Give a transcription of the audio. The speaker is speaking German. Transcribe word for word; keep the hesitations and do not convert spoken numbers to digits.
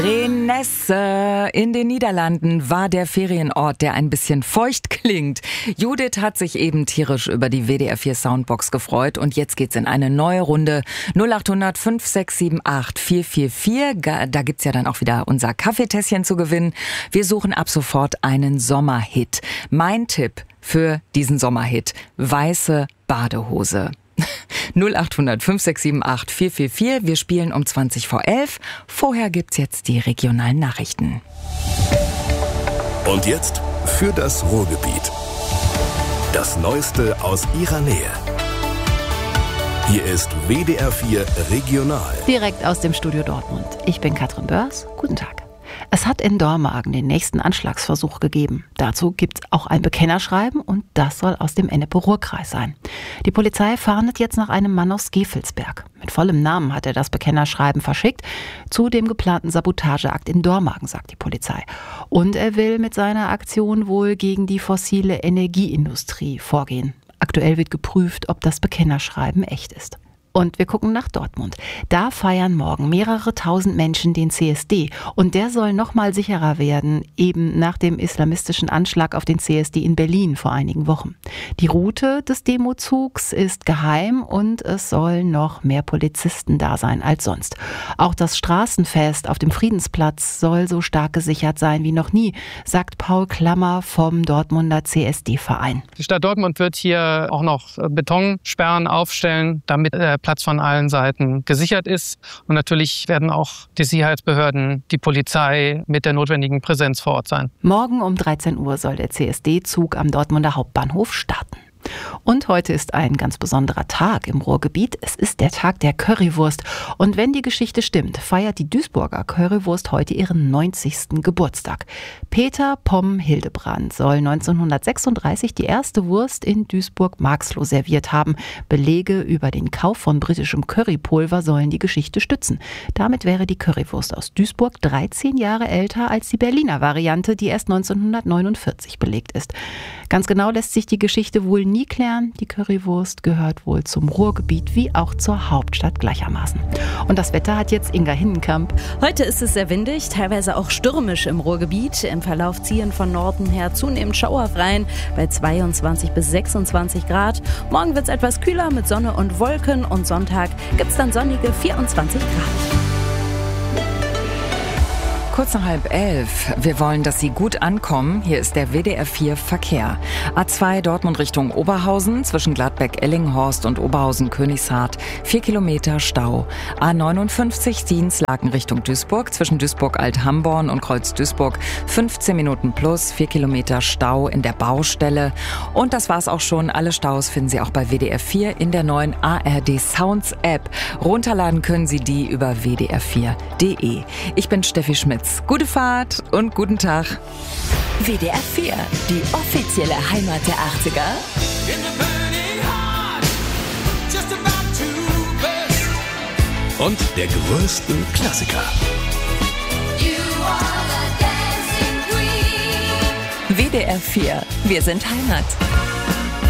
Renesse in den Niederlanden war der Ferienort, der ein bisschen feucht klingt. Judith hat sich eben tierisch über die W D R vier Soundbox gefreut und jetzt geht's in eine neue Runde. null acht hundert fünf sechs sieben acht vier vier vier. Da gibt's ja dann auch wieder unser Kaffeetässchen zu gewinnen. Wir suchen ab sofort einen Sommerhit. Mein Tipp für diesen Sommerhit: weiße Badehose. null acht hundert fünf sechs sieben acht vier vier vier. Wir spielen um zwanzig vor elf. Vorher gibt's jetzt die regionalen Nachrichten. Und jetzt für das Ruhrgebiet. Das Neueste aus ihrer Nähe. Hier ist W D R vier Regional. Direkt aus dem Studio Dortmund. Ich bin Katrin Börs. Guten Tag. Es hat in Dormagen den nächsten Anschlagsversuch gegeben. Dazu gibt es auch ein Bekennerschreiben und das soll aus dem Ennepe-Ruhr-Kreis sein. Die Polizei fahndet jetzt nach einem Mann aus Gevelsberg. Mit vollem Namen hat er das Bekennerschreiben verschickt zu dem geplanten Sabotageakt in Dormagen, sagt die Polizei. Und er will mit seiner Aktion wohl gegen die fossile Energieindustrie vorgehen. Aktuell wird geprüft, ob das Bekennerschreiben echt ist. Und wir gucken nach Dortmund. Da feiern morgen mehrere tausend Menschen den C S D. Und der soll noch mal sicherer werden, eben nach dem islamistischen Anschlag auf den C S D in Berlin vor einigen Wochen. Die Route des Demozugs ist geheim und es sollen noch mehr Polizisten da sein als sonst. Auch das Straßenfest auf dem Friedensplatz soll so stark gesichert sein wie noch nie, sagt Paul Klammer vom Dortmunder C S D-Verein. Die Stadt Dortmund wird hier auch noch Betonsperren aufstellen, damit der Platz von allen Seiten gesichert ist. Und natürlich werden auch die Sicherheitsbehörden, die Polizei mit der notwendigen Präsenz vor Ort sein. Morgen um dreizehn Uhr soll der C S D-Zug am Dortmunder Hauptbahnhof starten. Und heute ist ein ganz besonderer Tag im Ruhrgebiet. Es ist der Tag der Currywurst. Und wenn die Geschichte stimmt, feiert die Duisburger Currywurst heute ihren neunzigsten Geburtstag. Peter Pomm Hildebrand soll neunzehnhundertsechsunddreißig die erste Wurst in Duisburg-Marxloh serviert haben. Belege über den Kauf von britischem Currypulver sollen die Geschichte stützen. Damit wäre die Currywurst aus Duisburg dreizehn Jahre älter als die Berliner Variante, die erst neunzehnhundertneunundvierzig belegt ist. Ganz genau lässt sich die Geschichte wohl nie klären. Die Currywurst gehört wohl zum Ruhrgebiet wie auch zur Hauptstadt gleichermaßen. Und das Wetter hat jetzt Inga Hinnenkamp. Heute ist es sehr windig, teilweise auch stürmisch im Ruhrgebiet. Im Verlauf ziehen von Norden her zunehmend Schauer rein bei zweiundzwanzig bis sechsundzwanzig Grad. Morgen wird es etwas kühler mit Sonne und Wolken und Sonntag gibt es dann sonnige vierundzwanzig Grad. Kurz nach halb elf. Wir wollen, dass Sie gut ankommen. Hier ist der W D R vier Verkehr. A zwei Dortmund Richtung Oberhausen, zwischen Gladbeck-Ellinghorst und Oberhausen-Königshardt. Vier Kilometer Stau. A neunundfünfzig Dienstlaken Richtung Duisburg, zwischen Duisburg-Alt-Hamborn und Kreuz-Duisburg. fünfzehn Minuten plus, vier Kilometer Stau in der Baustelle. Und das war's auch schon. Alle Staus finden Sie auch bei W D R vier in der neuen A R D Sounds App. Runterladen können Sie die über w d r vier punkt d e. Ich bin Steffi Schmitz. Gute Fahrt und guten Tag. W D R vier, die offizielle Heimat der achtziger. Und der größten Klassiker. W D R vier, wir sind Heimat.